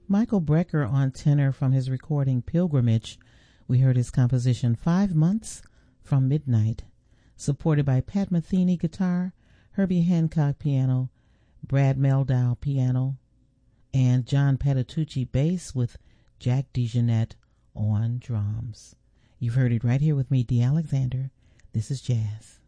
Michael Brecker on tenor from his recording Pilgrimage. We heard his composition 5 Months from Midnight, supported by Pat Metheny guitar, Herbie Hancock piano, Brad Meldow piano, and John Patitucci bass with Jack DeJohnette on drums. You've heard it right here with me, Dee Alexander. This is Jazz.